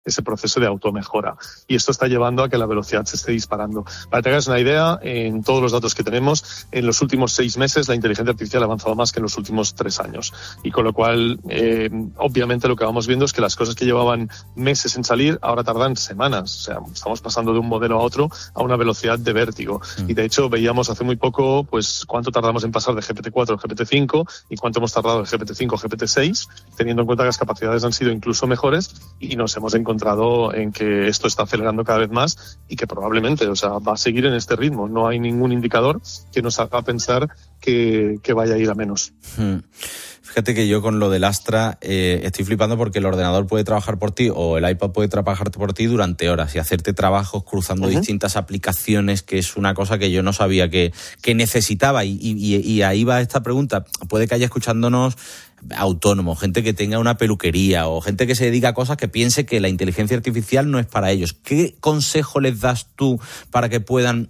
ese proceso de automejora. Y esto está llevando a que la velocidad se esté disparando. Para que te hagas una idea, en todos los datos que tenemos, en los últimos 6 meses la inteligencia artificial ha avanzado más que en los últimos 3 años. Y con lo cual, obviamente lo que vamos viendo es que las cosas que llevaban meses en salir ahora tardan semanas. O sea, estamos pasando de un modelo a otro a una velocidad de vértigo. Y de hecho veíamos hace muy poco pues cuánto tardamos en pasar de GPT-4 a GPT-5 y cuánto hemos tardado de GPT-5 a GPT-6, teniendo en cuenta que las capacidades han sido incluso mejores, y nos hemos encontrado en que esto está acelerando cada vez más y que probablemente, o sea, va a seguir en este ritmo. No hay ningún indicador que nos haga pensar que vaya a ir a menos. Fíjate que yo con lo del Astra estoy flipando porque el ordenador puede trabajar por ti o el iPad puede trabajar por ti durante horas y hacerte trabajos cruzando distintas aplicaciones, que es una cosa que yo no sabía que necesitaba. Y ahí va esta pregunta. Puede que haya escuchándonos autónomos, gente que tenga una peluquería o gente que se dedica a cosas que piense que la inteligencia artificial no es para ellos. ¿Qué consejo les das tú para que puedan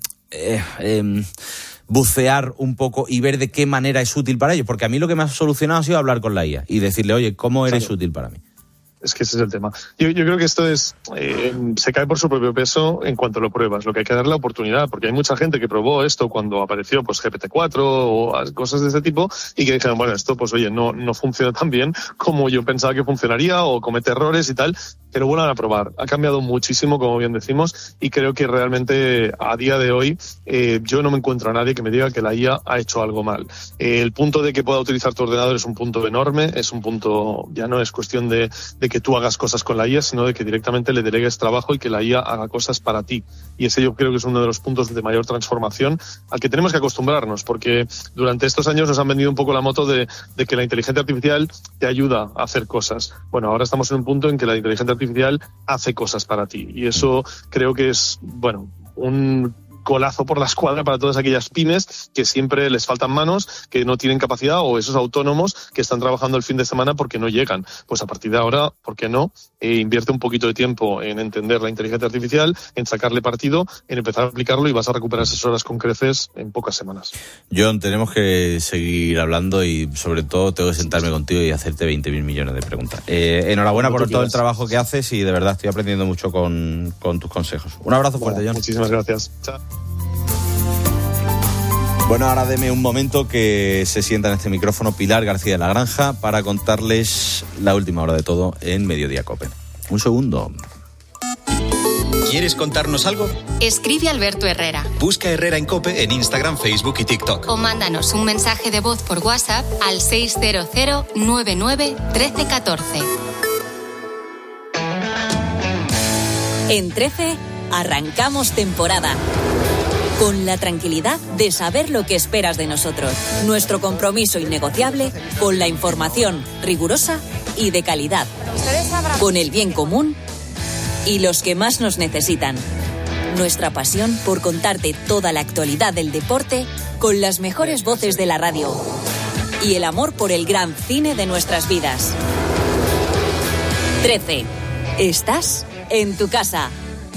bucear un poco y ver de qué manera es útil para ellos? Porque a mí lo que me ha solucionado ha sido hablar con la IA y decirle, oye, ¿cómo eres útil para mí? Es que ese es el tema. Yo creo que esto se cae por su propio peso en cuanto lo pruebas. Lo que hay que darle la oportunidad, porque hay mucha gente que probó esto cuando apareció pues GPT-4 o cosas de ese tipo y que dijeron, bueno, esto pues oye, no funciona tan bien como yo pensaba que funcionaría o comete errores y tal, pero vuelvan a probar. Ha cambiado muchísimo, como bien decimos, y creo que realmente a día de hoy yo no me encuentro a nadie que me diga que la IA ha hecho algo mal. El punto de que pueda utilizar tu ordenador es un punto enorme, es un punto, ya no es cuestión de que tú hagas cosas con la IA, sino de que directamente le delegues trabajo y que la IA haga cosas para ti. Y ese yo creo que es uno de los puntos de mayor transformación al que tenemos que acostumbrarnos, porque durante estos años nos han vendido un poco la moto de que la inteligencia artificial te ayuda a hacer cosas. Bueno, ahora estamos en un punto en que la inteligencia artificial hace cosas para ti. Y eso creo que es, bueno, un colazo por la escuadra para todas aquellas pymes que siempre les faltan manos, que no tienen capacidad, o esos autónomos que están trabajando el fin de semana porque no llegan. Pues a partir de ahora, ¿por qué no? Invierte un poquito de tiempo en entender la inteligencia artificial, en sacarle partido, en empezar a aplicarlo y vas a recuperar esas horas con creces en pocas semanas. John, tenemos que seguir hablando y sobre todo tengo que sentarme contigo y hacerte 20.000 millones de preguntas. Enhorabuena por todo el trabajo que haces y de verdad estoy aprendiendo mucho con tus consejos. Un abrazo fuerte, John. Muchísimas gracias. Chao. Bueno, ahora deme un momento que se sienta en este micrófono Pilar García de la Granja para contarles la última hora de todo en Mediodía COPE. Un segundo. ¿Quieres contarnos algo? Escribe a Alberto Herrera. Busca Herrera en COPE en Instagram, Facebook y TikTok. O mándanos un mensaje de voz por WhatsApp al 600 99 13 14. En 13 arrancamos temporada. Con la tranquilidad de saber lo que esperas de nosotros. Nuestro compromiso innegociable con la información rigurosa y de calidad. Con el bien común y los que más nos necesitan. Nuestra pasión por contarte toda la actualidad del deporte con las mejores voces de la radio. Y el amor por el gran cine de nuestras vidas. 13. Estás en tu casa.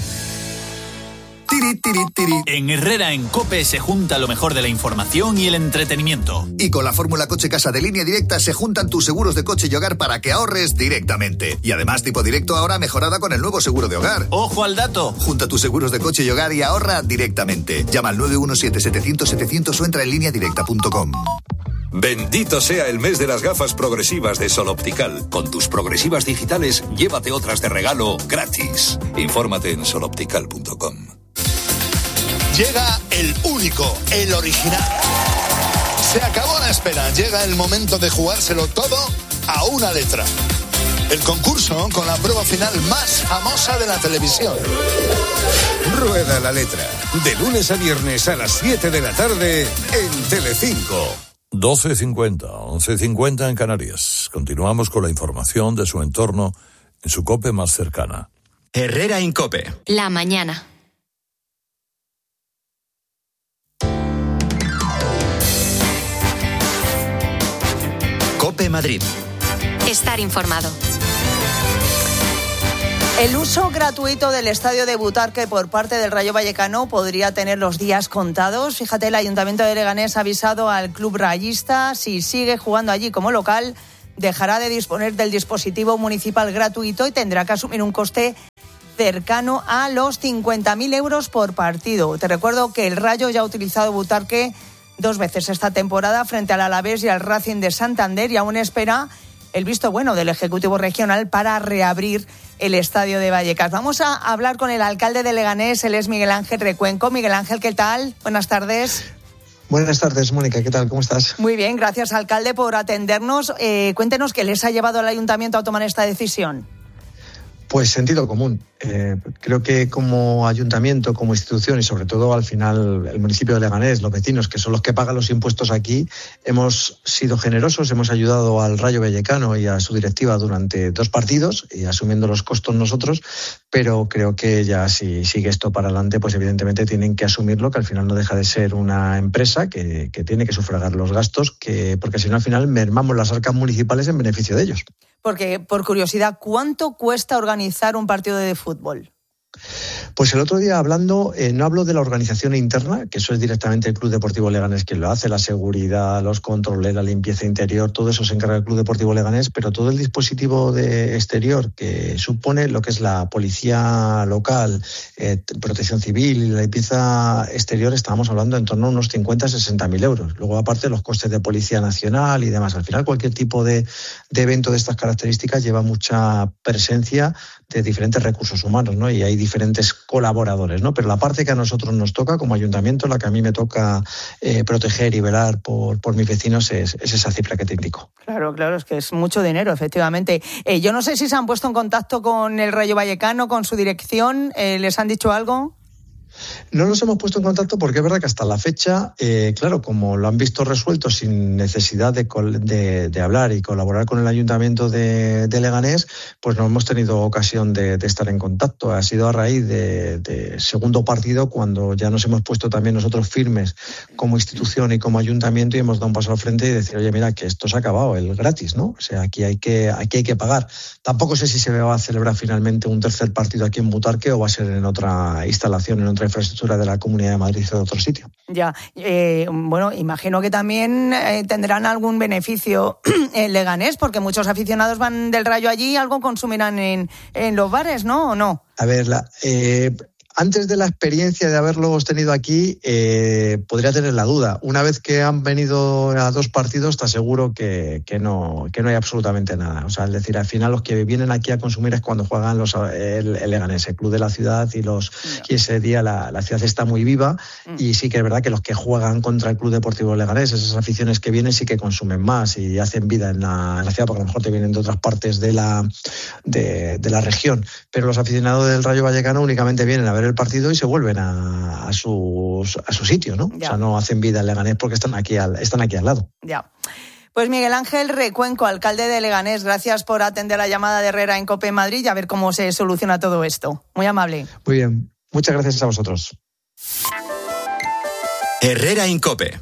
En Herrera en COPE se junta lo mejor de la información y el entretenimiento. Y con la fórmula Coche Casa de Línea Directa se juntan tus seguros de coche y hogar para que ahorres directamente. Y además Tipo Directo ahora mejorada con el nuevo seguro de hogar. ¡Ojo al dato! Junta tus seguros de coche y hogar y ahorra directamente. Llama al 917-700-700 o entra en lineadirecta.com. Bendito sea el mes de las gafas progresivas de Sol Optical. Con tus progresivas digitales, llévate otras de regalo gratis. Infórmate en soloptical.com. Llega el único, el original. Se acabó la espera, llega el momento de jugárselo todo a una letra. El concurso con la prueba final más famosa de la televisión. Rueda la letra, de lunes a viernes a las 7 de la tarde en Telecinco. 12:50, 11:50 en Canarias. Continuamos con la información de su entorno en su COPE más cercana. Herrera en COPE. La mañana. COPE Madrid. Estar informado. El uso gratuito del estadio de Butarque por parte del Rayo Vallecano podría tener los días contados. Fíjate, el Ayuntamiento de Leganés ha avisado al club rayista, si sigue jugando allí como local, dejará de disponer del dispositivo municipal gratuito y tendrá que asumir un coste cercano a los 50.000 euros por partido. Te recuerdo que el Rayo ya ha utilizado Butarque 2 veces esta temporada frente al Alavés y al Racing de Santander y aún espera el visto bueno del Ejecutivo Regional para reabrir el estadio de Vallecas. Vamos a hablar con el alcalde de Leganés, él es Miguel Ángel Recuenco. Miguel Ángel, ¿qué tal? Buenas tardes. Buenas tardes, Mónica, ¿qué tal? ¿Cómo estás? Muy bien, gracias, alcalde, por atendernos. Cuéntenos qué les ha llevado al ayuntamiento a tomar esta decisión. Pues sentido común. Creo que como ayuntamiento, como institución y sobre todo al final el municipio de Leganés, los vecinos que son los que pagan los impuestos aquí, hemos sido generosos, hemos ayudado al Rayo Vallecano y a su directiva durante 2 partidos y asumiendo los costos nosotros, pero creo que ya si sigue esto para adelante, pues evidentemente tienen que asumirlo, que al final no deja de ser una empresa que tiene que sufragar los gastos, porque si no al final mermamos las arcas municipales en beneficio de ellos. Porque, por curiosidad, ¿cuánto cuesta organizar un partido de fútbol? Pues el otro día hablando, no hablo de la organización interna, que eso es directamente el Club Deportivo Leganés quien lo hace, la seguridad, los controles, la limpieza interior, todo eso se encarga el Club Deportivo Leganés, pero todo el dispositivo de exterior que supone lo que es la policía local, protección civil y la limpieza exterior, estábamos hablando en torno a unos 50-60.000 euros. Luego aparte los costes de Policía Nacional y demás. Al final cualquier tipo de evento de estas características lleva mucha presencia de diferentes recursos humanos, ¿no? Y hay diferentes colaboradores, ¿no? Pero la parte que a nosotros nos toca como ayuntamiento, la que a mí me toca proteger y velar por mis vecinos es esa cifra que te indico. Claro, es que es mucho dinero, efectivamente. Yo no sé si se han puesto en contacto con el Rayo Vallecano, con su dirección, ¿les han dicho algo? No nos hemos puesto en contacto porque es verdad que hasta la fecha, claro, como lo han visto resuelto sin necesidad de hablar y colaborar con el Ayuntamiento de Leganés, pues no hemos tenido ocasión de estar en contacto. Ha sido a raíz de segundo partido cuando ya nos hemos puesto también nosotros firmes como institución y como ayuntamiento y hemos dado un paso al frente y decir, oye, mira, que esto se ha acabado, el gratis, ¿no? O sea, aquí hay que pagar. Tampoco sé si se va a celebrar finalmente un tercer partido aquí en Butarque o va a ser en otra instalación, en otra infraestructura de la Comunidad de Madrid o de otro sitio. Ya, bueno, imagino que también tendrán algún beneficio en Leganés, porque muchos aficionados van del Rayo allí y algo consumirán en los bares, ¿no? ¿O no? A ver, antes de la experiencia de haberlos tenido aquí, podría tener la duda. Una vez que han venido a 2 partidos, te aseguro que no hay absolutamente nada. O sea, es decir, al final los que vienen aquí a consumir es cuando juegan el Leganés, el club de la ciudad, y ese día la ciudad está muy viva. Y sí que es verdad que los que juegan contra el Club Deportivo Leganés, esas aficiones que vienen sí que consumen más y hacen vida en la ciudad, porque a lo mejor te vienen de otras partes de la región. Pero los aficionados del Rayo Vallecano únicamente vienen a ver el partido y se vuelven a su sitio, ¿no? Ya. O sea, no hacen vida en Leganés porque están aquí al lado. Ya. Pues Miguel Ángel Recuenco, alcalde de Leganés, gracias por atender la llamada de Herrera en COPE Madrid y a ver cómo se soluciona todo esto. Muy amable. Muy bien. Muchas gracias a vosotros. Herrera en COPE.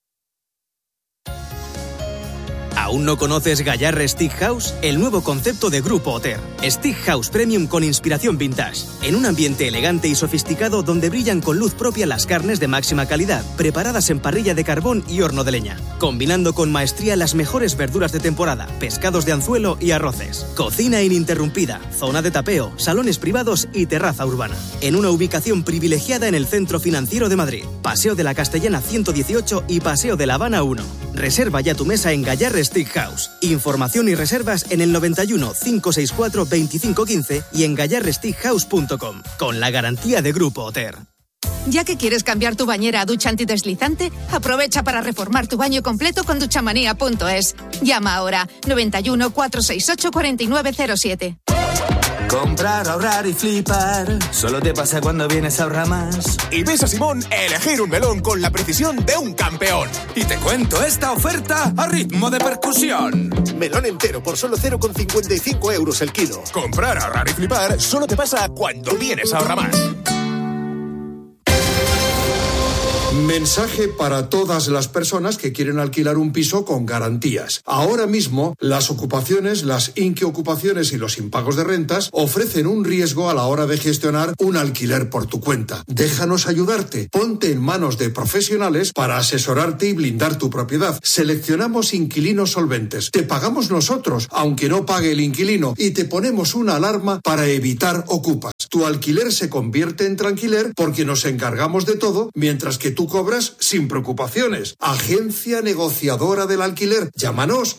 ¿Aún no conoces Gallarre Steakhouse? El nuevo concepto de Grupo Oter. Steakhouse Premium con inspiración vintage. En un ambiente elegante y sofisticado donde brillan con luz propia las carnes de máxima calidad, preparadas en parrilla de carbón y horno de leña. Combinando con maestría las mejores verduras de temporada, pescados de anzuelo y arroces. Cocina ininterrumpida, zona de tapeo, salones privados y terraza urbana. En una ubicación privilegiada en el Centro Financiero de Madrid. Paseo de la Castellana 118 y Paseo de La Habana 1. Reserva ya tu mesa en Gallarre Steakhouse. Información y reservas en el 91 564 2515 y en gallarresteakhouse.com. Con la garantía de Grupo Oter. Ya que quieres cambiar tu bañera a ducha antideslizante, aprovecha para reformar tu baño completo con duchamanía.es. Llama ahora 91 468 4907. Comprar, ahorrar y flipar. Solo te pasa cuando vienes a Ahorra Más. Y ves a Simón elegir un melón con la precisión de un campeón. Y te cuento esta oferta a ritmo de percusión. Melón entero por solo 0,55 euros el kilo. Comprar, ahorrar y flipar solo te pasa cuando vienes a Ahorra Más. Mensaje para todas las personas que quieren alquilar un piso con garantías. Ahora mismo, las ocupaciones, las inquiocupaciones y los impagos de rentas ofrecen un riesgo a la hora de gestionar un alquiler por tu cuenta. Déjanos ayudarte. Ponte en manos de profesionales para asesorarte y blindar tu propiedad. Seleccionamos inquilinos solventes. Te pagamos nosotros, aunque no pague el inquilino, y te ponemos una alarma para evitar ocupas. Tu alquiler se convierte en tranquiler porque nos encargamos de todo, mientras que tú cobras sin preocupaciones. Agencia negociadora del alquiler. Llámanos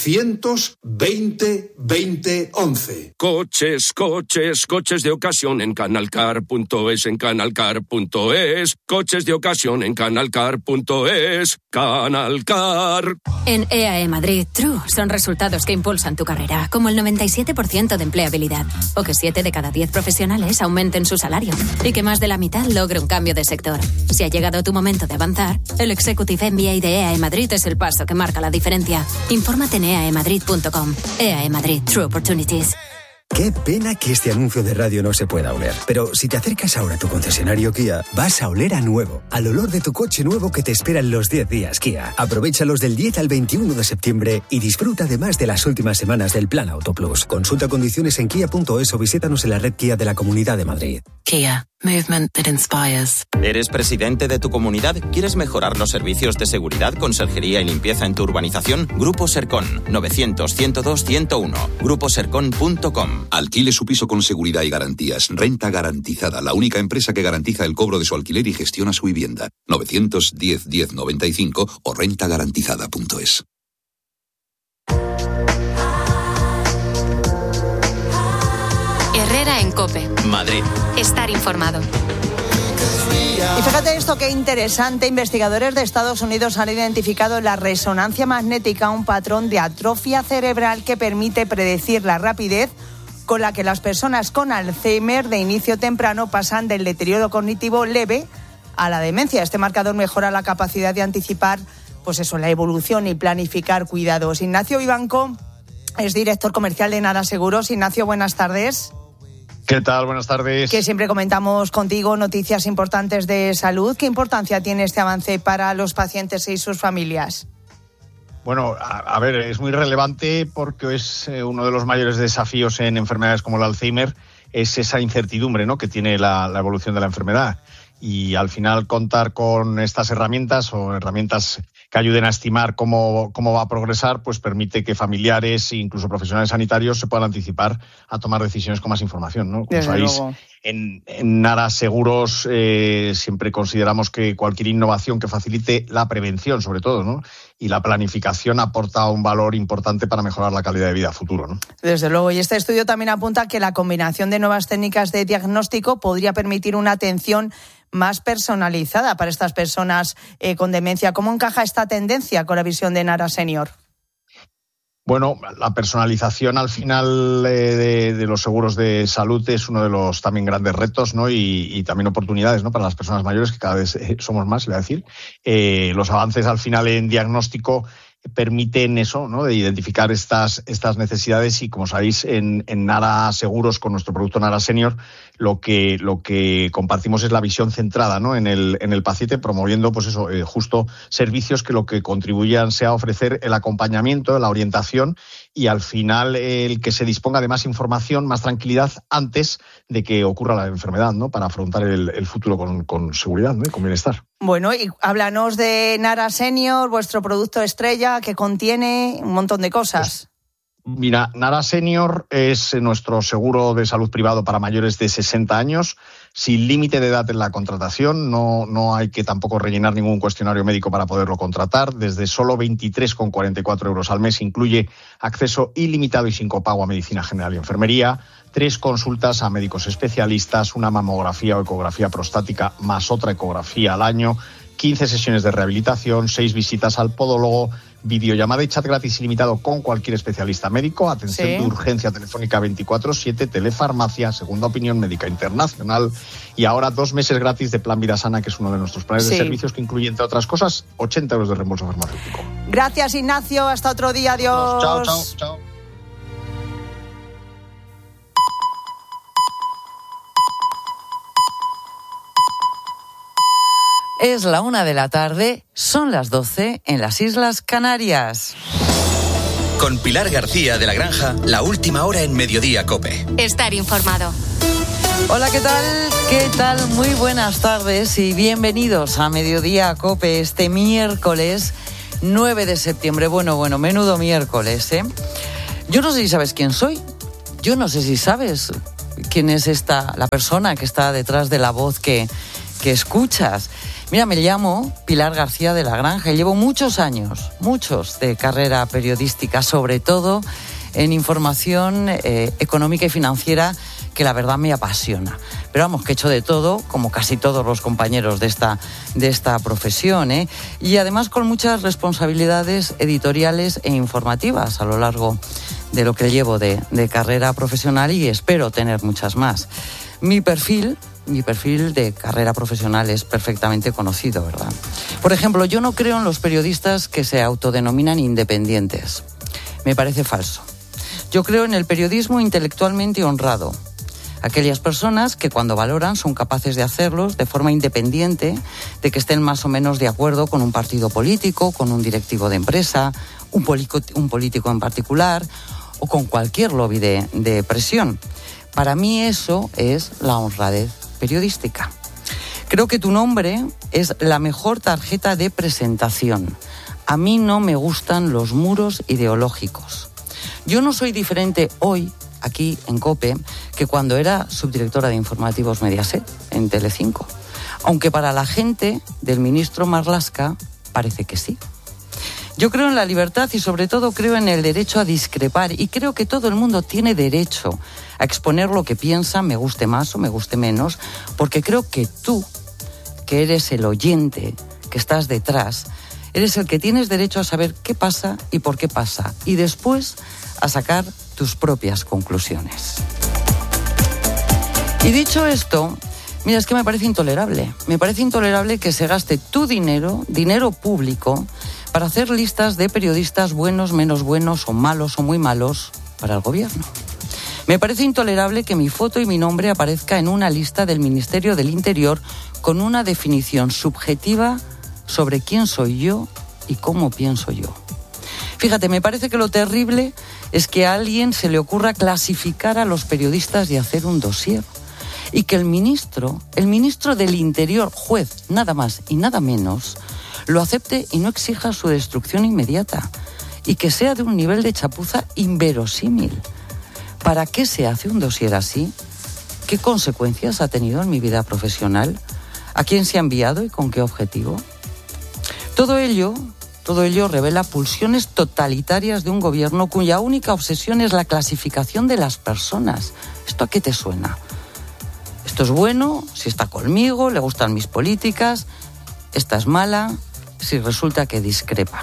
920 20 11. Coches de ocasión en canalcar.es, en canalcar.es. Coches de ocasión en canalcar.es. Canalcar. En EAE Madrid, True son resultados que impulsan tu carrera, como el 97% de empleabilidad, o que 7 de cada 10 profesionales aumenten su salario, y que más de la mitad logre un cambio de sector. Si ha llegado tu momento de avanzar, el Executive MBA de EAE Madrid es el paso que marca la diferencia. Infórmate en eaemadrid.com. EAE Madrid, True Opportunities. Qué pena que este anuncio de radio no se pueda oler. Pero si te acercas ahora a tu concesionario Kia, vas a oler a nuevo. Al olor de tu coche nuevo que te espera en los 10 días Kia. Aprovéchalos del 10 al 21 de septiembre y disfruta además de las últimas semanas del Plan Auto Plus. Consulta condiciones en kia.es o visítanos en la red Kia de la Comunidad de Madrid. Kia. Movement that inspires. ¿Eres presidente de tu comunidad? ¿Quieres mejorar los servicios de seguridad, conserjería y limpieza en tu urbanización? Grupo Sercon. 900-102-101. Gruposercon.com. Alquile su piso con seguridad y garantías. Renta Garantizada, la única empresa que garantiza el cobro de su alquiler y gestiona su vivienda. 910-1095 o rentagarantizada.es. Herrera en COPE. Madrid. Estar informado. Y fíjate esto, qué interesante. Investigadores de Estados Unidos han identificado en la resonancia magnética un patrón de atrofia cerebral que permite predecir la rapidez con la que las personas con Alzheimer de inicio temprano pasan del deterioro cognitivo leve a la demencia. Este marcador mejora la capacidad de anticipar, la evolución y planificar cuidados. Ignacio Vivanco es director comercial de Nara Seguros. Ignacio, buenas tardes. ¿Qué tal? Buenas tardes. Que siempre comentamos contigo noticias importantes de salud. ¿Qué importancia tiene este avance para los pacientes y sus familias? Bueno, a ver, es muy relevante porque es uno de los mayores desafíos en enfermedades como el Alzheimer, es esa incertidumbre, ¿no?, que tiene la evolución de la enfermedad. Y al final contar con estas herramientas o herramientas que ayuden a estimar cómo va a progresar, pues permite que familiares e incluso profesionales sanitarios se puedan anticipar a tomar decisiones con más información, ¿no? Como sabéis, en Nara Seguros siempre consideramos que cualquier innovación que facilite la prevención, sobre todo, ¿no?, y la planificación aporta un valor importante para mejorar la calidad de vida a futuro, ¿no? Desde luego. Y este estudio también apunta que la combinación de nuevas técnicas de diagnóstico podría permitir una atención más personalizada para estas personas con demencia. ¿Cómo encaja esta tendencia con la visión de Nara Senior? Bueno, la personalización al final de los seguros de salud es uno de los también grandes retos, ¿no?, y también oportunidades, ¿no?, para las personas mayores, que cada vez somos más, le voy a decir. Los avances al final en diagnóstico permiten eso, ¿no?, de identificar estas necesidades, y como sabéis, en Nara Seguros, con nuestro producto Nara Senior, lo que compartimos es la visión centrada, ¿no?, en el paciente, promoviendo justo servicios que lo que contribuyan sea ofrecer el acompañamiento, la orientación y al final el que se disponga de más información, más tranquilidad antes de que ocurra la enfermedad, ¿no?, para afrontar el futuro con seguridad, ¿no?, y con bienestar. Bueno, y háblanos de Nara Senior, vuestro producto estrella, que contiene un montón de cosas. Mira, Nara Senior es nuestro seguro de salud privado para mayores de 60 años, sin límite de edad en la contratación. No hay que tampoco rellenar ningún cuestionario médico para poderlo contratar. Desde solo 23,44 euros al mes incluye acceso ilimitado y sin copago a medicina general y enfermería, 3 consultas a médicos especialistas, una mamografía o ecografía prostática más otra ecografía al año, 15 sesiones de rehabilitación, 6 visitas al podólogo, videollamada y chat gratis ilimitado con cualquier especialista médico, atención de urgencia telefónica 24/7, telefarmacia, segunda opinión médica internacional y ahora 2 meses gratis de Plan Vida Sana, que es uno de nuestros planes de servicios que incluye, entre otras cosas, 80 euros de reembolso farmacéutico. Gracias, Ignacio. Hasta otro día. Adiós. Chao. Es la 1:00 p.m, son las 12 en las Islas Canarias. Con Pilar García de la Granja, la última hora en Mediodía COPE. Estar informado. Hola, ¿qué tal? ¿Qué tal? Muy buenas tardes y bienvenidos a Mediodía COPE este miércoles 9 de septiembre. Bueno, menudo miércoles, ¿eh? Yo no sé si sabes quién soy. Yo no sé si sabes quién es la persona que está detrás de la voz que escuchas. Mira, me llamo Pilar García de la Granja y llevo muchos años de carrera periodística, sobre todo en información económica y financiera, que la verdad me apasiona. Pero vamos, que he hecho de todo, como casi todos los compañeros de esta profesión, ¿eh? Y además con muchas responsabilidades editoriales e informativas a lo largo de lo que llevo de carrera profesional, y espero tener muchas más. Mi perfil de carrera profesional es perfectamente conocido, ¿verdad? Por ejemplo, yo no creo en los periodistas que se autodenominan independientes. Me parece falso. Yo creo en el periodismo intelectualmente honrado. Aquellas personas que cuando valoran son capaces de hacerlos de forma independiente, de que estén más o menos de acuerdo con un partido político, con un directivo de empresa, un político en particular, o con cualquier lobby de presión. Para mí eso es la honradez periodística. Creo que tu nombre es la mejor tarjeta de presentación. A mí no me gustan los muros ideológicos. Yo no soy diferente hoy, aquí en COPE, que cuando era subdirectora de informativos Mediaset, en Telecinco. Aunque para la gente del ministro Marlaska parece que sí. Yo creo en la libertad y sobre todo creo en el derecho a discrepar, y creo que todo el mundo tiene derecho a exponer lo que piensa, me guste más o me guste menos, porque creo que tú, que eres el oyente, que estás detrás, eres el que tienes derecho a saber qué pasa y por qué pasa, y después a sacar tus propias conclusiones. Y dicho esto, mira, es que me parece intolerable. Me parece intolerable que se gaste tu dinero público, para hacer listas de periodistas buenos, menos buenos, o malos o muy malos para el gobierno. Me parece intolerable que mi foto y mi nombre aparezca en una lista del Ministerio del Interior con una definición subjetiva sobre quién soy yo y cómo pienso yo. Fíjate, me parece que lo terrible es que a alguien se le ocurra clasificar a los periodistas y hacer un dossier. Y que el ministro del Interior, juez, nada más y nada menos, lo acepte y no exija su destrucción inmediata, y que sea de un nivel de chapuza inverosímil. ¿Para qué se hace un dossier así? ¿Qué consecuencias ha tenido en mi vida profesional? ¿A quién se ha enviado y con qué objetivo? Todo ello revela pulsiones totalitarias de un gobierno cuya única obsesión es la clasificación de las personas. ¿Esto a qué te suena? Esto es bueno si está conmigo, le gustan mis políticas. Esta es mala si resulta que discrepa.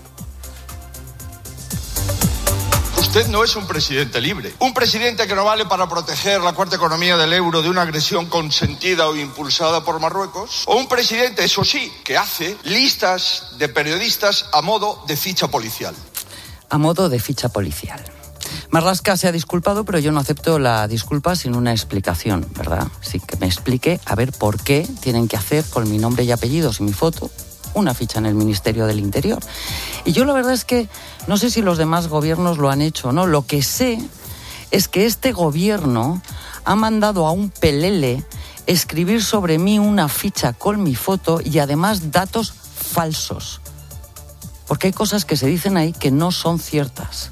Usted no es un presidente libre. Un presidente que no vale para proteger la cuarta economía del euro de una agresión consentida o impulsada por Marruecos. O un presidente, eso sí, que hace listas de periodistas a modo de ficha policial. A modo de ficha policial. Marlaska se ha disculpado, pero yo no acepto la disculpa sin una explicación, ¿verdad? Sí, que me explique a ver por qué tienen que hacer con mi nombre y apellidos y mi foto una ficha en el Ministerio del Interior. Y yo la verdad es que no sé si los demás gobiernos lo han hecho o no. Lo que sé es que este gobierno ha mandado a un pelele escribir sobre mí una ficha con mi foto y además datos falsos. Porque hay cosas que se dicen ahí que no son ciertas.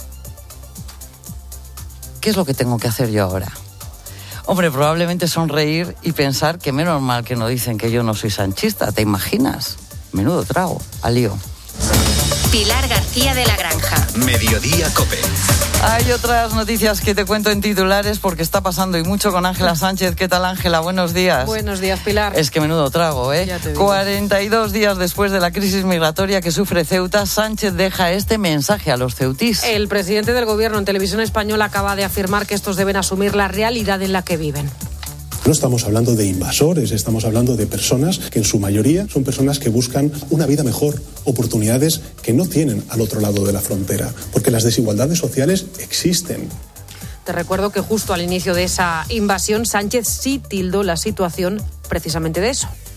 ¿Qué es lo que tengo que hacer yo ahora? Hombre, probablemente sonreír y pensar que menos mal que no dicen que yo no soy sanchista. ¿Te imaginas? Menudo trago, al lío. Pilar García de la Granja. Mediodía COPE. Hay otras noticias que te cuento en titulares porque está pasando y mucho con Ángela Sánchez. ¿Qué tal, Ángela? Buenos días. Buenos días, Pilar. Es que menudo trago, ¿eh? 42 días después de la crisis migratoria que sufre Ceuta, Sánchez deja este mensaje a los ceutís. El presidente del gobierno en Televisión Española acaba de afirmar que estos deben asumir la realidad en la que viven. No estamos hablando de invasores, estamos hablando de personas que en su mayoría son personas que buscan una vida mejor, oportunidades que no tienen al otro lado de la frontera, porque las desigualdades sociales existen. Te recuerdo que justo al inicio de esa invasión, Sánchez sí tildó la situación precisamente de eso.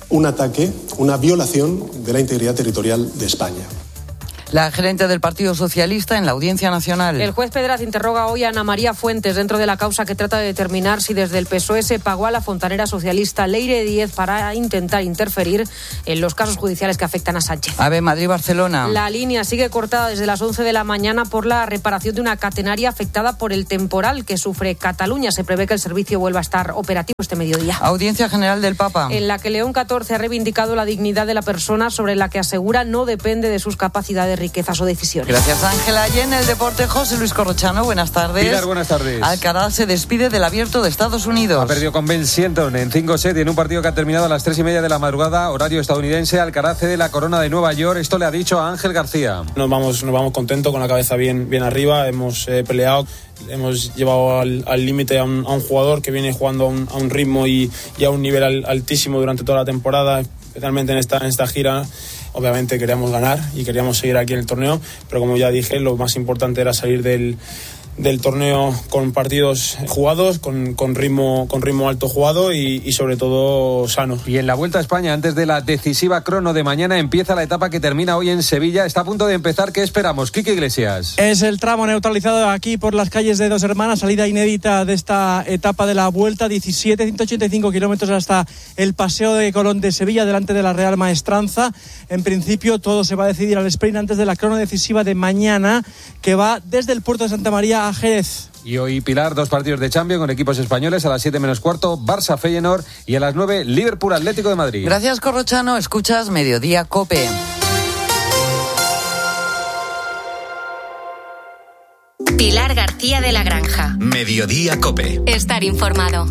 un ataque, una violación de la integridad territorial de España. La gerente del Partido Socialista en la Audiencia Nacional. El juez Pedraz interroga hoy a Ana María Fuentes dentro de la causa que trata de determinar si desde el PSOE se pagó a la fontanera socialista Leire Díez para intentar interferir en los casos judiciales que afectan a Sánchez. AVE Madrid-Barcelona. La línea sigue cortada desde las 11 de la mañana por la reparación de una catenaria afectada por el temporal que sufre Cataluña. Se prevé que el servicio vuelva a estar operativo este mediodía. Audiencia General del Papa. En la que León XIV ha reivindicado la dignidad de la persona, sobre la que asegura no depende de sus capacidades, riquezas o decisiones. Gracias, Ángela. Y en el deporte, José Luis Corrochano, buenas tardes. Pilar, buenas tardes. Alcaraz se despide del Abierto de Estados Unidos. Ha perdido con Ben Shelton en 5 sets y en un partido que ha terminado a las 3:30 de la madrugada, horario estadounidense. Alcaraz cede la corona de Nueva York. Esto le ha dicho a Ángel García. Nos vamos contentos, con la cabeza bien arriba. Hemos peleado, hemos llevado al límite a un jugador que viene jugando a un ritmo y a un nivel altísimo durante toda la temporada, especialmente en esta gira. Obviamente queríamos ganar y queríamos seguir aquí en el torneo, pero como ya dije, lo más importante era salir del torneo con partidos jugados, con ritmo alto jugado y sobre todo sano. Y en la Vuelta a España, antes de la decisiva crono de mañana, empieza la etapa que termina hoy en Sevilla. Está a punto de empezar. ¿Qué esperamos? Quique Iglesias. Es el tramo neutralizado aquí por las calles de Dos Hermanas, salida inédita de esta etapa de la Vuelta, 185 kilómetros hasta el Paseo de Colón de Sevilla, delante de la Real Maestranza. En principio todo se va a decidir al sprint antes de la crono decisiva de mañana, que va desde el puerto de Santa María a Jerez. Y hoy, Pilar, 2 partidos de Champions con equipos españoles. A las 7 menos cuarto, Barça Feyenoord, y a las 9, Liverpool Atlético de Madrid. Gracias, Corrochano. Escuchas Mediodía COPE. Pilar García de la Granja. Mediodía COPE. Estar informado.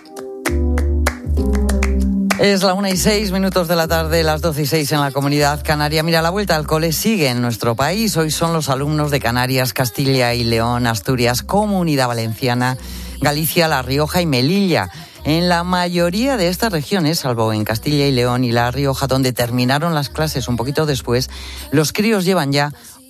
Es la 1:06 de la tarde, las 12:06 en la Comunidad Canaria. Mira, la vuelta al cole sigue en nuestro país. Hoy son los alumnos de Canarias, Castilla y León, Asturias, Comunidad Valenciana, Galicia, La Rioja y Melilla. En la mayoría de estas regiones, salvo en Castilla y León y La Rioja, donde terminaron las clases un poquito después, los críos llevan ya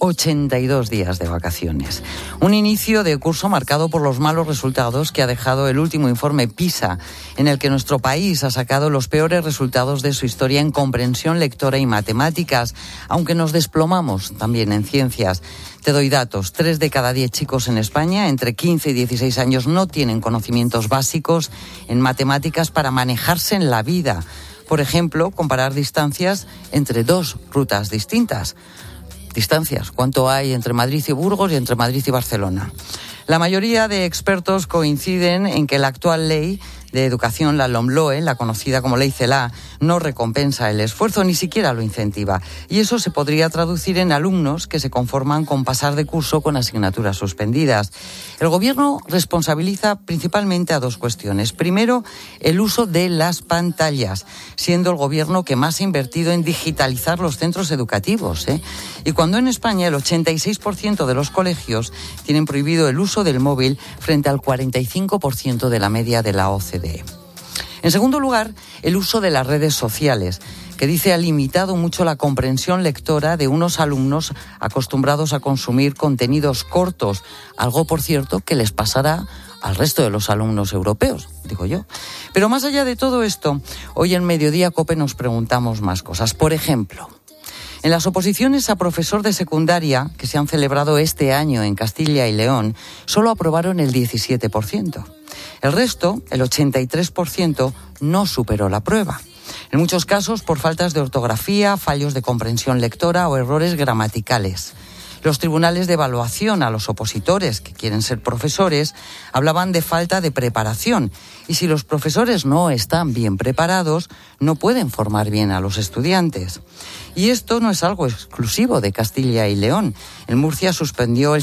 82 días de vacaciones. Un inicio de curso marcado por los malos resultados que ha dejado el último informe PISA, en el que nuestro país ha sacado los peores resultados de su historia en comprensión lectora y matemáticas, aunque nos desplomamos también en ciencias. Te doy datos. 3 de cada 10 chicos en España entre 15 y 16 años no tienen conocimientos básicos en matemáticas para manejarse en la vida. Por ejemplo, comparar distancias entre 2 rutas distintas. Distancias, ¿cuánto hay entre Madrid y Burgos y entre Madrid y Barcelona? La mayoría de expertos coinciden en que la actual ley de educación, la LOMLOE, la conocida como Ley CELA, no recompensa el esfuerzo, ni siquiera lo incentiva. Y eso se podría traducir en alumnos que se conforman con pasar de curso con asignaturas suspendidas. El Gobierno responsabiliza principalmente a 2 cuestiones. Primero, el uso de las pantallas, siendo el Gobierno que más ha invertido en digitalizar los centros educativos, Y cuando en España el 86% de los colegios tienen prohibido el uso del móvil frente al 45% de la media de la OCDE. En segundo lugar, el uso de las redes sociales, que dice ha limitado mucho la comprensión lectora de unos alumnos acostumbrados a consumir contenidos cortos, algo, por cierto, que les pasará al resto de los alumnos europeos, digo yo. Pero más allá de todo esto, hoy en Mediodía COPE nos preguntamos más cosas. Por ejemplo, en las oposiciones a profesor de secundaria, que se han celebrado este año en Castilla y León, solo aprobaron el 17%. El resto, el 83%, no superó la prueba. En muchos casos por faltas de ortografía, fallos de comprensión lectora o errores gramaticales. Los tribunales de evaluación a los opositores que quieren ser profesores hablaban de falta de preparación. Y si los profesores no están bien preparados, no pueden formar bien a los estudiantes. Y esto no es algo exclusivo de Castilla y León. En Murcia suspendió el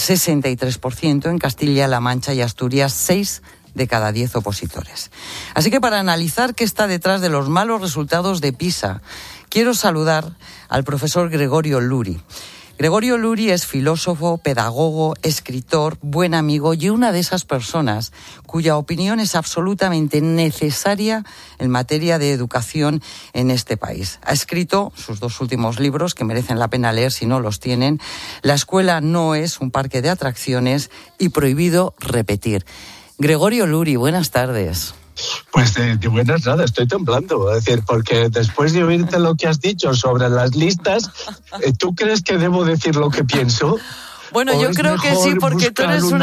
63%, en Castilla-La Mancha y Asturias 6 de cada 10 opositores. Así que para analizar qué está detrás de los malos resultados de PISA, quiero saludar al profesor Gregorio Luri. Gregorio Luri es filósofo, pedagogo, escritor, buen amigo y una de esas personas cuya opinión es absolutamente necesaria en materia de educación en este país. Ha escrito sus 2 últimos libros que merecen la pena leer si no los tienen: La escuela no es un parque de atracciones y Prohibido repetir. Gregorio Luri, buenas tardes. Pues de buenas nada, estoy temblando. Es decir, porque después de oírte lo que has dicho sobre las listas, ¿tú crees que debo decir lo que pienso? Bueno, yo creo que sí, porque tú eres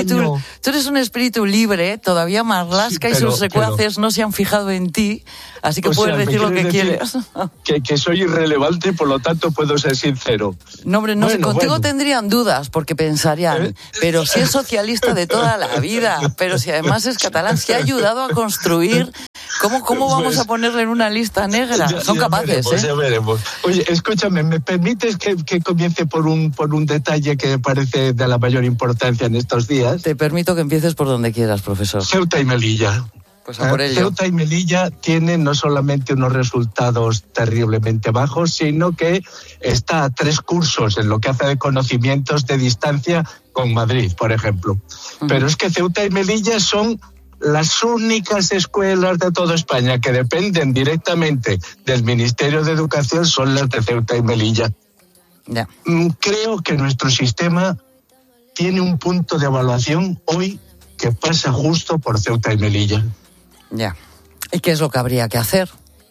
un espíritu libre, todavía Marlaska y sus secuaces no se han fijado en ti, así que puedes decir lo que quieres. Que soy irrelevante, por lo tanto puedo ser sincero. No, hombre, no sé, contigo tendrían dudas, porque pensarían, pero si es socialista de toda la vida, pero si además es catalán, si ha ayudado a construir, ¿cómo vamos a ponerle en una lista negra? Son capaces, Ya veremos. Oye, escúchame, ¿me permites que comience por un detalle que parece de la mayor importancia en estos días? Te permito que empieces por donde quieras, profesor. Ceuta y Melilla. Pues a por ello. Ceuta y Melilla tienen no solamente unos resultados terriblemente bajos, sino que está a 3 cursos en lo que hace de conocimientos de distancia con Madrid, por ejemplo. Pero es que Ceuta y Melilla son las únicas escuelas de toda España que dependen directamente del Ministerio de Educación, son las de Ceuta y Melilla. Ya. Creo que nuestro sistema tiene un punto de evaluación hoy que pasa justo por Ceuta y Melilla. Ya. ¿Y qué es lo que habría que hacer?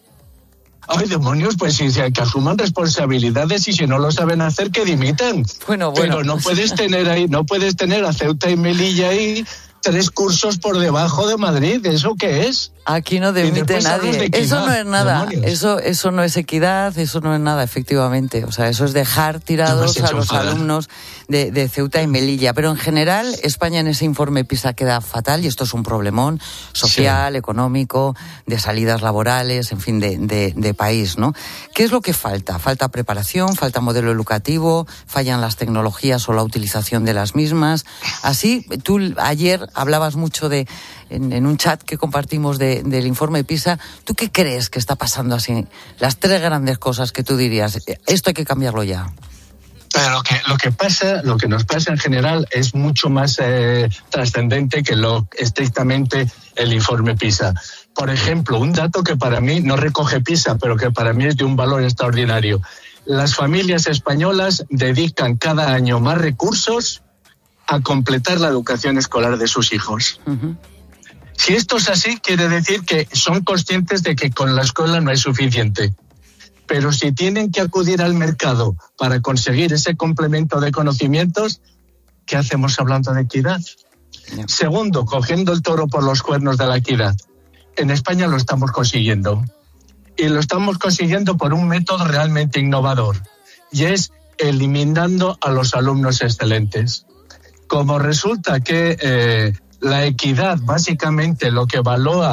Ay, demonios, pues si que asuman responsabilidades y si no lo saben hacer, que dimitan. Bueno. Pero no puedes tener a Ceuta y Melilla ahí 3 cursos por debajo de Madrid. ¿Eso qué es? Aquí no dimite nadie. Eso no es nada. Eso no es equidad, eso no es nada, efectivamente. O sea, eso es dejar tirados a los alumnos de Ceuta y Melilla. Pero en general, España en ese informe PISA queda fatal y esto es un problemón social, económico, de salidas laborales, en fin, de país, ¿no? ¿Qué es lo que falta? Falta preparación, falta modelo educativo, fallan las tecnologías o la utilización de las mismas. Así, tú ayer hablabas mucho en un chat que compartimos del informe PISA. ¿Tú qué crees que está pasando así? Las 3 grandes cosas que tú dirías, esto hay que cambiarlo ya. Pero lo que nos pasa en general es mucho más trascendente que lo estrictamente el informe PISA. Por ejemplo, un dato que para mí no recoge PISA, pero que para mí es de un valor extraordinario. Las familias españolas dedican cada año más recursos a completar la educación escolar de sus hijos. Uh-huh. Si esto es así, quiere decir que son conscientes de que con la escuela no es suficiente. Pero si tienen que acudir al mercado para conseguir ese complemento de conocimientos, ¿qué hacemos hablando de equidad? Yeah. Segundo, cogiendo el toro por los cuernos de la equidad. En España lo estamos consiguiendo. Y lo estamos consiguiendo por un método realmente innovador. Y es eliminando a los alumnos excelentes. Como resulta que la equidad básicamente lo que evalúa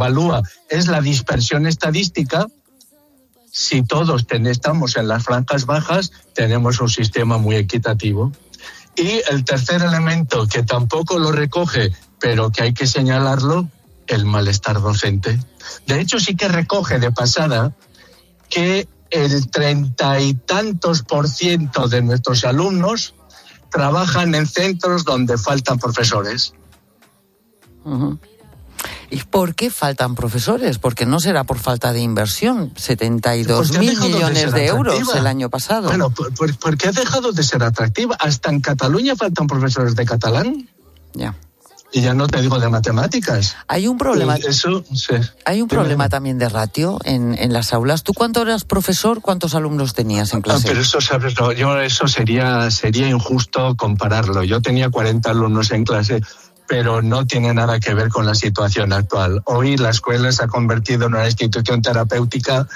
es la dispersión estadística, si todos estamos en las franjas bajas, tenemos un sistema muy equitativo. Y el tercer elemento, que tampoco lo recoge, pero que hay que señalarlo, el malestar docente. De hecho, sí que recoge de pasada que el 30 y tantos % de nuestros alumnos trabajan en centros donde faltan profesores. Uh-huh. ¿Y por qué faltan profesores? Porque no será por falta de inversión. 72.000 millones de euros el año pasado. Bueno, porque ha dejado de ser atractiva. Hasta en Cataluña faltan profesores de catalán. Ya. Y ya no te digo de matemáticas. Hay un problema. Eso, sí. Hay un problema también de ratio en las aulas. ¿Tú cuánto eras profesor? ¿Cuántos alumnos tenías en clase? Pero eso, sabes, no, eso sería injusto compararlo. Yo tenía 40 alumnos en clase, pero no tiene nada que ver con la situación actual. Hoy la escuela se ha convertido en una institución terapéutica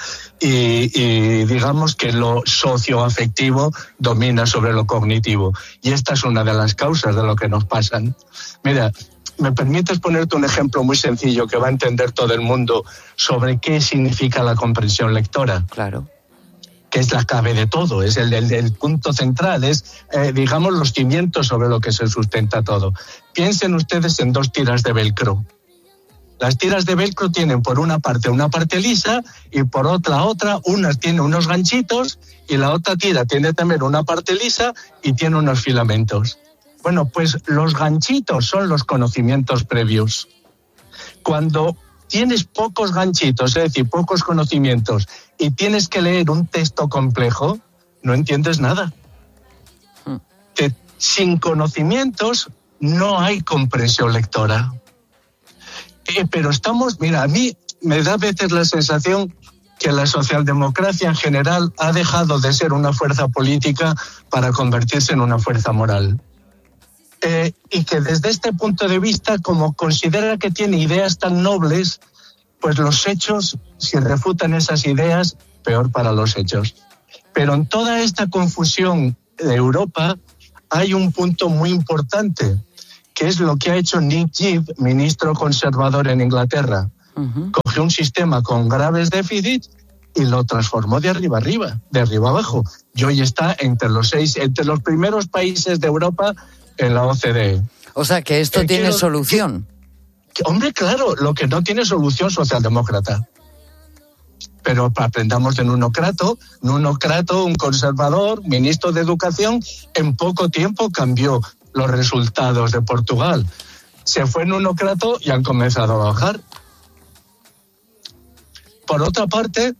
y digamos que lo socioafectivo domina sobre lo cognitivo. Y esta es una de las causas de lo que nos pasan. Mira, ¿me permites ponerte un ejemplo muy sencillo que va a entender todo el mundo sobre qué significa la comprensión lectora? Claro. Que es la clave de todo, es el punto central, es, digamos, los cimientos sobre lo que se sustenta todo. Piensen ustedes en 2 tiras de velcro. Las tiras de velcro tienen por una parte lisa y por otra, una tiene unos ganchitos y la otra tira tiene también una parte lisa y tiene unos filamentos. Bueno, pues los ganchitos son los conocimientos previos. Cuando tienes pocos ganchitos, es decir, pocos conocimientos, y tienes que leer un texto complejo, no entiendes nada. Sin conocimientos no hay comprensión lectora. Pero mira, a mí me da a veces la sensación que la socialdemocracia en general ha dejado de ser una fuerza política para convertirse en una fuerza moral. Y que desde este punto de vista, como considera que tiene ideas tan nobles, pues los hechos, si refutan esas ideas, peor para los hechos. Pero en toda esta confusión de Europa hay un punto muy importante, que es lo que ha hecho Nick Clegg, ministro conservador en Inglaterra. Cogió un sistema con graves déficits y lo transformó de arriba abajo. Y hoy está entre los primeros países de Europa en la OCDE. O sea, que esto tiene solución. Hombre, claro, lo que no tiene solución socialdemócrata. Pero aprendamos de Nuno Crato, un conservador, ministro de Educación, en poco tiempo cambió los resultados de Portugal. Se fue Nuno Crato y han comenzado a bajar. Por otra parte,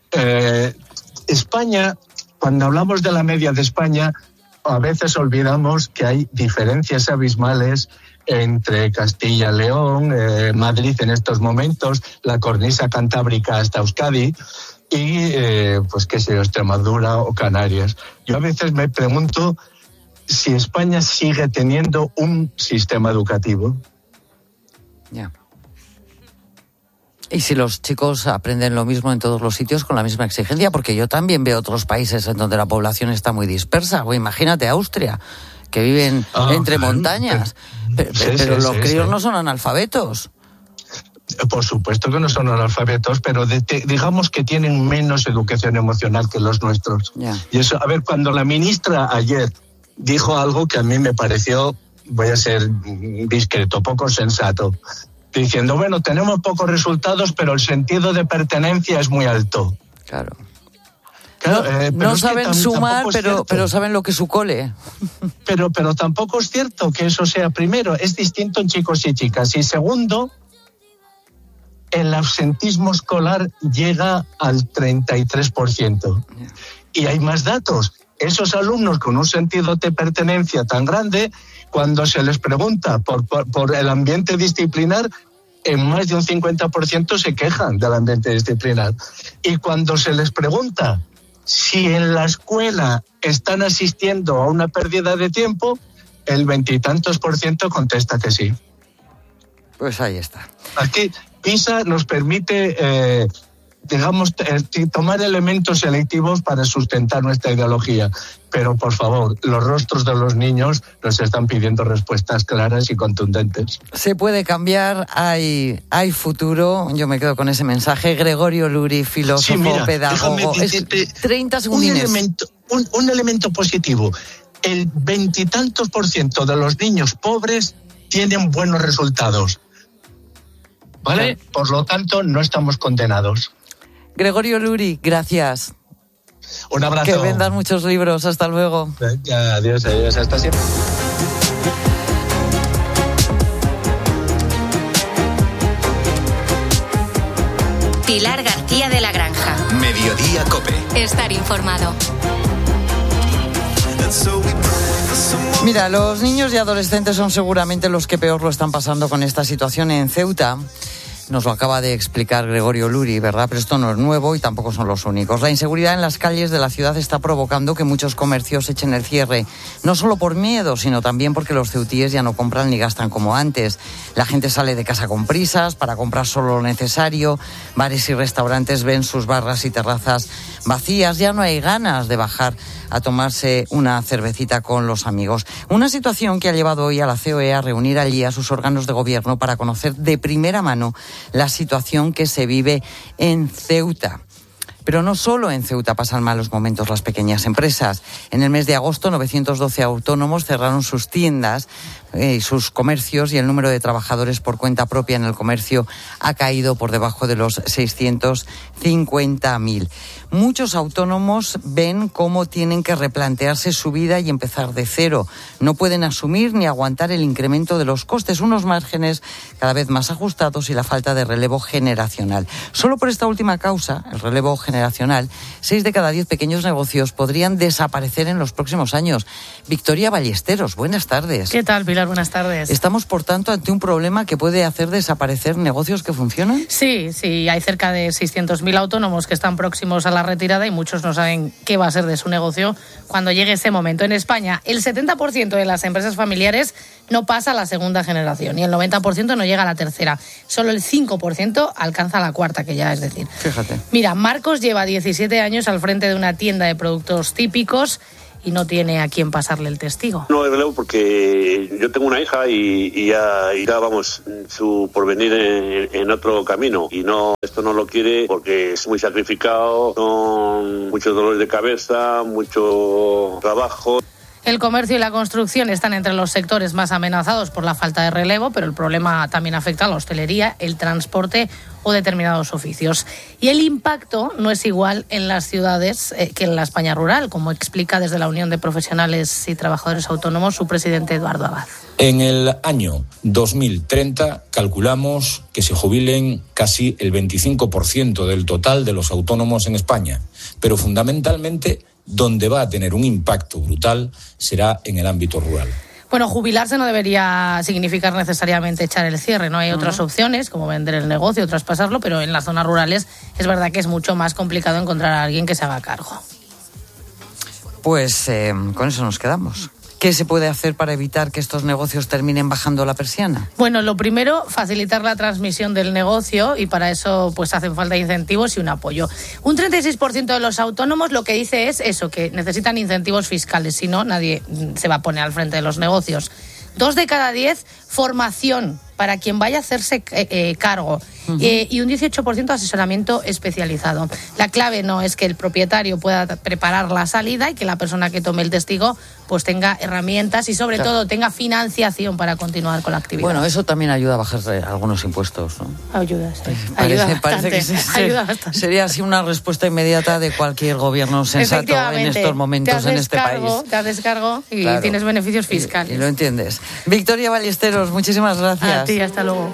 España, cuando hablamos de la media de España, a veces olvidamos que hay diferencias abismales entre Castilla y León, Madrid en estos momentos, la cornisa cantábrica hasta Euskadi y, Extremadura o Canarias. Yo a veces me pregunto si España sigue teniendo un sistema educativo. Ya. Y si los chicos aprenden lo mismo en todos los sitios con la misma exigencia, porque yo también veo otros países en donde la población está muy dispersa. O imagínate Austria, que viven entre montañas, pero los críos no son analfabetos. Por supuesto que no son analfabetos, pero digamos que tienen menos educación emocional que los nuestros. Yeah. Y eso, a ver, cuando la ministra ayer dijo algo que a mí me pareció, voy a ser discreto, poco sensato, diciendo, bueno, tenemos pocos resultados, pero el sentido de pertenencia es muy alto. Claro. No saben sumar, pero saben lo que es su cole. Pero tampoco es cierto que eso sea, primero, es distinto en chicos y chicas. Y segundo, el absentismo escolar llega al 33%. Y hay más datos. Esos alumnos con un sentido de pertenencia tan grande, cuando se les pregunta por el ambiente disciplinar, en más de un 50% se quejan del ambiente disciplinar. Y cuando se les pregunta si en la escuela están asistiendo a una pérdida de tiempo, el 20 y tantos % contesta que sí. Pues ahí está. Aquí PISA nos permite, tomar elementos selectivos para sustentar nuestra ideología. Pero, por favor, los rostros de los niños nos están pidiendo respuestas claras y contundentes. Se puede cambiar, hay futuro. Yo me quedo con ese mensaje. Gregorio Luri, filósofo, pedagogo. 30 segundines. Un elemento positivo. El 20 y tantos % de los niños pobres tienen buenos resultados. ¿Vale? Claro. Por lo tanto, no estamos condenados. Gregorio Luri, gracias. Un abrazo. Que vendan muchos libros. Hasta luego. Adiós. Hasta siempre. Pilar García de la Granja. Mediodía COPE. Estar informado. Mira, los niños y adolescentes son seguramente los que peor lo están pasando con esta situación en Ceuta. Nos lo acaba de explicar Gregorio Luri, ¿verdad? Pero esto no es nuevo y tampoco son los únicos. La inseguridad en las calles de la ciudad está provocando que muchos comercios echen el cierre. No solo por miedo, sino también porque los ceutíes ya no compran ni gastan como antes. La gente sale de casa con prisas para comprar solo lo necesario. Bares y restaurantes ven sus barras y terrazas vacías. Ya no hay ganas de bajar a tomarse una cervecita con los amigos. Una situación que ha llevado hoy a la COE a reunir allí a sus órganos de gobierno para conocer de primera mano la situación que se vive en Ceuta. Pero no solo en Ceuta pasan malos momentos las pequeñas empresas. En el mes de agosto, 912 autónomos cerraron sus tiendas y sus comercios y el número de trabajadores por cuenta propia en el comercio ha caído por debajo de los 650.000. Muchos autónomos ven cómo tienen que replantearse su vida y empezar de cero. No pueden asumir ni aguantar el incremento de los costes, unos márgenes cada vez más ajustados y la falta de relevo generacional. Solo por esta última causa, el relevo generacional, 6 de cada 10 pequeños negocios podrían desaparecer en los próximos años. Victoria Ballesteros, buenas tardes. ¿Qué tal, Pilar? Pilar, buenas tardes. ¿Estamos, por tanto, ante un problema que puede hacer desaparecer negocios que funcionan? Sí, hay cerca de 600.000 autónomos que están próximos a la retirada y muchos no saben qué va a ser de su negocio cuando llegue ese momento. En España, el 70% de las empresas familiares no pasa a la segunda generación y el 90% no llega a la tercera. Solo el 5% alcanza la cuarta, que ya es decir. Fíjate. Mira, Marcos lleva 17 años al frente de una tienda de productos típicos y no tiene a quién pasarle el testigo. No hay relevo porque yo tengo una hija y ya vamos, su porvenir en otro camino. Y no, esto no lo quiere porque es muy sacrificado, son muchos dolores de cabeza, mucho trabajo. El comercio y la construcción están entre los sectores más amenazados por la falta de relevo, pero el problema también afecta a la hostelería, el transporte o determinados oficios. Y el impacto no es igual en las ciudades que en la España rural, como explica desde la Unión de Profesionales y Trabajadores Autónomos su presidente Eduardo Abad. En el año 2030 calculamos que se jubilen casi el 25% del total de los autónomos en España, pero fundamentalmente donde va a tener un impacto brutal será en el ámbito rural. Bueno, jubilarse no debería significar necesariamente echar el cierre, ¿no? Hay otras opciones, como vender el negocio o traspasarlo, pero en las zonas rurales es verdad que es mucho más complicado encontrar a alguien que se haga cargo. Pues con eso nos quedamos. ¿Qué se puede hacer para evitar que estos negocios terminen bajando la persiana? Bueno, lo primero, facilitar la transmisión del negocio y para eso pues hacen falta incentivos y un apoyo. Un 36% de los autónomos lo que dice es eso, que necesitan incentivos fiscales, si no, nadie se va a poner al frente de los negocios. 2 de cada 10, formación para quien vaya a hacerse cargo. Y un 18% asesoramiento especializado. La clave no es que el propietario pueda preparar la salida y que la persona que tome el testigo pues tenga herramientas y sobre todo tenga financiación para continuar con la actividad. Bueno, eso también ayuda a bajar algunos impuestos, ¿no? Ayuda, sí. Parece que ayuda bastante. Sería así una respuesta inmediata de cualquier gobierno sensato en estos momentos en este país. Te haces cargo y tienes beneficios fiscales. Y lo entiendes. Victoria Ballesteros, muchísimas gracias. A ti, hasta luego.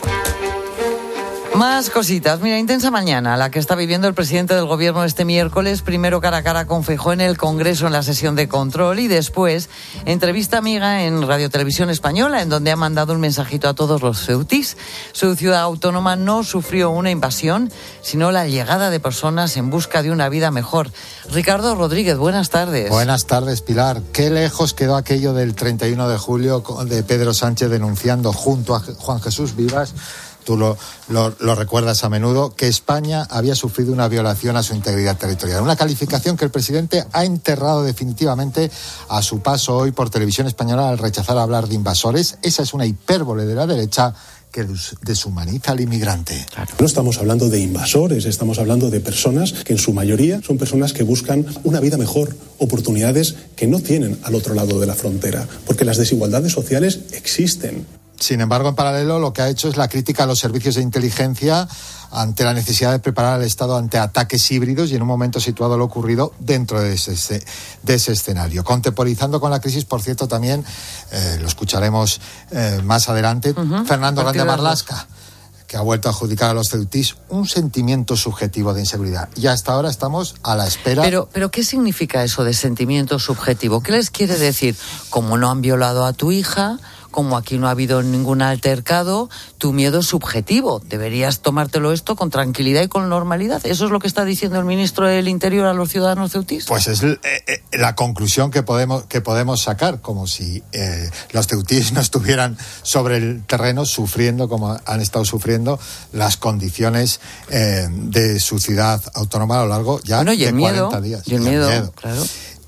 Más cositas. Mira, intensa mañana la que está viviendo el presidente del gobierno este miércoles, primero cara a cara con Feijóo en el Congreso en la sesión de control y después entrevista amiga en Radio Televisión Española, en donde ha mandado un mensajito a todos los ceutís. Su ciudad autónoma no sufrió una invasión, sino la llegada de personas en busca de una vida mejor. Ricardo Rodríguez, buenas tardes. Buenas tardes, Pilar. Qué lejos quedó aquello del 31 de julio de Pedro Sánchez denunciando junto a Juan Jesús Vivas, tú lo recuerdas a menudo, que España había sufrido una violación a su integridad territorial. Una calificación que el presidente ha enterrado definitivamente a su paso hoy por Televisión Española al rechazar hablar de invasores. Esa es una hipérbole de la derecha que deshumaniza al inmigrante. No estamos hablando de invasores, estamos hablando de personas que en su mayoría son personas que buscan una vida mejor, oportunidades que no tienen al otro lado de la frontera, porque las desigualdades sociales existen. Sin embargo, en paralelo, lo que ha hecho es la crítica a los servicios de inteligencia ante la necesidad de preparar al Estado ante ataques híbridos y en un momento situado lo ocurrido dentro de ese escenario. Contemporizando con la crisis, por cierto, también, lo escucharemos más adelante, Fernando Grande Marlaska, que ha vuelto a adjudicar a los ceutís un sentimiento subjetivo de inseguridad. Y hasta ahora estamos a la espera. Pero ¿qué significa eso de sentimiento subjetivo? ¿Qué les quiere decir? Como no han violado a tu hija, como aquí no ha habido ningún altercado, tu miedo es subjetivo. Deberías tomártelo esto con tranquilidad y con normalidad. ¿Eso es lo que está diciendo el ministro del Interior a los ciudadanos ceutís? Pues es la conclusión que podemos sacar, como si los ceutís no estuvieran sobre el terreno sufriendo, como han estado sufriendo, las condiciones de su ciudad autónoma a lo largo ya de 40 días. Y el miedo, claro.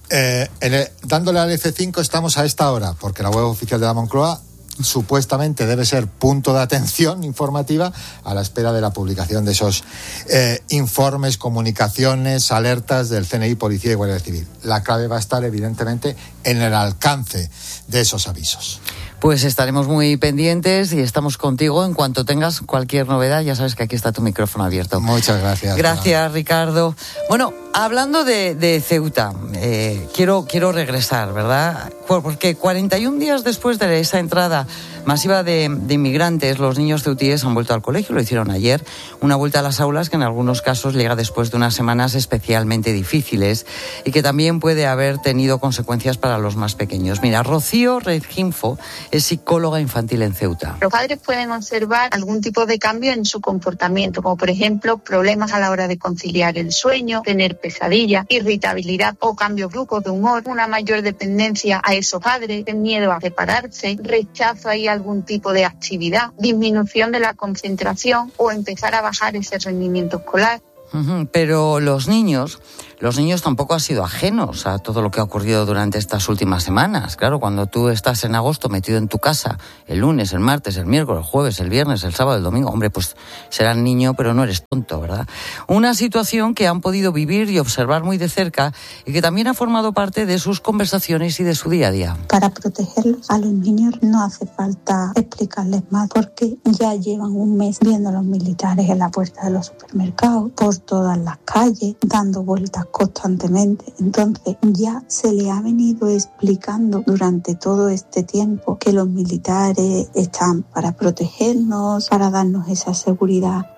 Dándole al F5 estamos a esta hora, porque la web oficial de la Moncloa supuestamente debe ser punto de atención informativa a la espera de la publicación de esos informes, comunicaciones, alertas del CNI, Policía y Guardia Civil. La clave va a estar evidentemente en el alcance de esos avisos. Pues estaremos muy pendientes y estamos contigo en cuanto tengas cualquier novedad. Ya sabes que aquí está tu micrófono abierto. Muchas gracias. Gracias, Ricardo. Bueno, Hablando de Ceuta, quiero regresar, ¿verdad? Porque 41 días después de esa entrada masiva de inmigrantes, los niños ceutíes han vuelto al colegio, lo hicieron ayer, una vuelta a las aulas que en algunos casos llega después de unas semanas especialmente difíciles y que también puede haber tenido consecuencias para los más pequeños. Mira, Rocío Redginfo es psicóloga infantil en Ceuta. Los padres pueden observar algún tipo de cambio en su comportamiento, como por ejemplo problemas a la hora de conciliar el sueño, tener pesadillas, irritabilidad o cambios bruscos de humor, una mayor dependencia a esos padres, miedo a separarse, rechazo a algún tipo de actividad, disminución de la concentración o empezar a bajar ese rendimiento escolar. Pero los niños tampoco han sido ajenos a todo lo que ha ocurrido durante estas últimas semanas. Claro, cuando tú estás en agosto metido en tu casa, el lunes, el martes, el miércoles, el jueves, el viernes, el sábado, el domingo, hombre, pues serás niño, pero no eres tonto, ¿verdad? Una situación que han podido vivir y observar muy de cerca y que también ha formado parte de sus conversaciones y de su día a día. Para protegerlos a los niños no hace falta explicarles más, porque ya llevan un mes viendo a los militares en la puerta de los supermercados, por todas las calles, dando vueltas constantemente. Entonces ya se le ha venido explicando durante todo este tiempo que los militares están para protegernos, para darnos esa seguridad.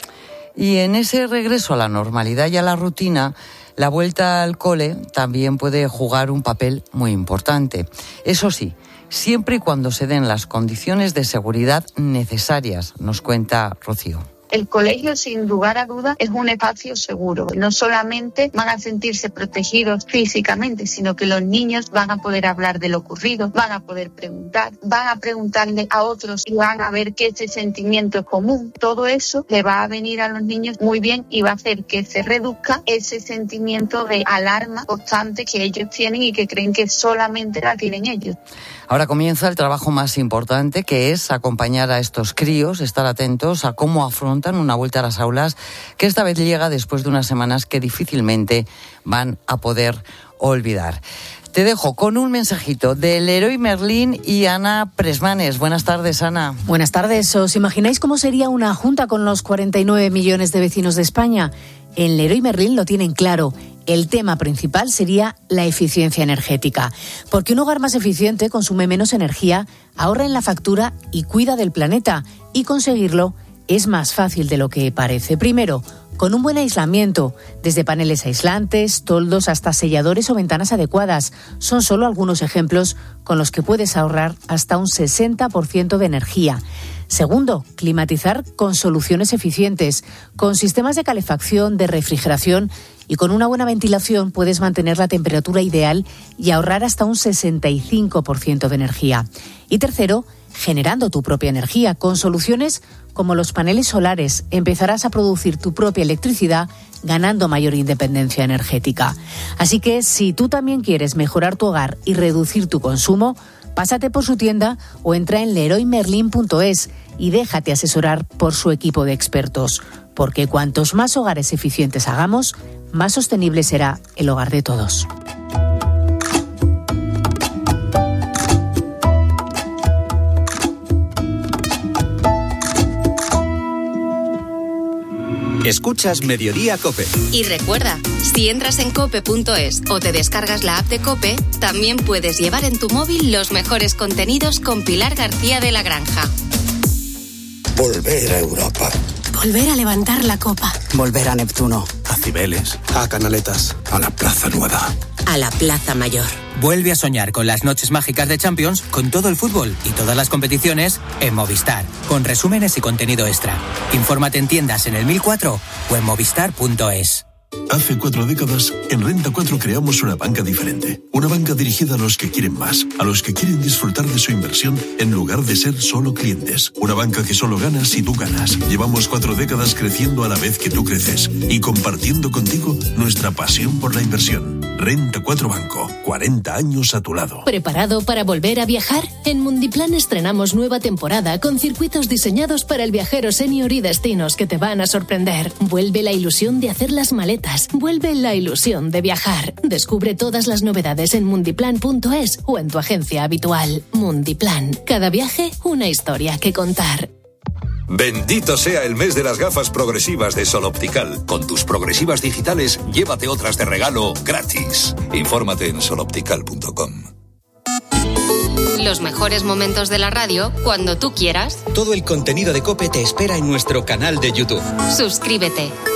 Y en ese regreso a la normalidad y a la rutina, la vuelta al cole también puede jugar un papel muy importante. Eso sí, siempre y cuando se den las condiciones de seguridad necesarias, nos cuenta Rocío. El colegio, sin lugar a dudas, es un espacio seguro. No solamente van a sentirse protegidos físicamente, sino que los niños van a poder hablar de lo ocurrido, van a poder preguntar, van a preguntarle a otros y van a ver que ese sentimiento es común. Todo eso le va a venir a los niños muy bien y va a hacer que se reduzca ese sentimiento de alarma constante que ellos tienen y que creen que solamente la tienen ellos. Ahora comienza el trabajo más importante, que es acompañar a estos críos, estar atentos a cómo afrontan una vuelta a las aulas, que esta vez llega después de unas semanas que difícilmente van a poder olvidar. Te dejo con un mensajito del Leroy Merlin y Ana Presmanes. Buenas tardes, Ana. Buenas tardes. ¿Os imagináis cómo sería una junta con los 49 millones de vecinos de España? En Leroy Merlin lo tienen claro. El tema principal sería la eficiencia energética, porque un hogar más eficiente consume menos energía, ahorra en la factura y cuida del planeta. Y conseguirlo es más fácil de lo que parece. Primero, con un buen aislamiento, desde paneles aislantes, toldos hasta selladores o ventanas adecuadas. Son solo algunos ejemplos con los que puedes ahorrar hasta un 60% de energía. Segundo, climatizar con soluciones eficientes, con sistemas de calefacción, de refrigeración y con una buena ventilación puedes mantener la temperatura ideal y ahorrar hasta un 65% de energía. Y tercero, generando tu propia energía con soluciones como los paneles solares, empezarás a producir tu propia electricidad ganando mayor independencia energética. Así que si tú también quieres mejorar tu hogar y reducir tu consumo, pásate por su tienda o entra en leroymerlin.es y déjate asesorar por su equipo de expertos, porque cuantos más hogares eficientes hagamos, más sostenible será el hogar de todos. Escuchas Mediodía COPE. Y recuerda, si entras en cope.es o te descargas la app de COPE, también puedes llevar en tu móvil los mejores contenidos con Pilar García de la Granja. Volver a Europa. Volver a levantar la copa. Volver a Neptuno. A Cibeles. A Canaletas. A la Plaza Nueva. A la Plaza Mayor. Vuelve a soñar con las noches mágicas de Champions, con todo el fútbol y todas las competiciones en Movistar, con resúmenes y contenido extra. Infórmate en tiendas en el 1004 o en movistar.es. Hace 4 décadas, en Renta 4 creamos una banca diferente. Una banca dirigida a los que quieren más, a los que quieren disfrutar de su inversión en lugar de ser solo clientes. Una banca que solo gana si tú ganas. Llevamos 4 décadas creciendo a la vez que tú creces y compartiendo contigo nuestra pasión por la inversión. Renta 4 Banco, 40 años a tu lado. ¿Preparado para volver a viajar? En Mundiplan estrenamos nueva temporada con circuitos diseñados para el viajero senior y destinos que te van a sorprender. Vuelve la ilusión de hacer las maletas. Vuelve la ilusión de viajar. Descubre todas las novedades en mundiplan.es o en tu agencia habitual. Mundiplan. Cada viaje, una historia que contar. Bendito sea el mes de las gafas progresivas de Sol Optical. Con tus progresivas digitales, llévate otras de regalo gratis. Infórmate en soloptical.com. Los mejores momentos de la radio cuando tú quieras. Todo el contenido de COPE te espera en nuestro canal de YouTube. Suscríbete.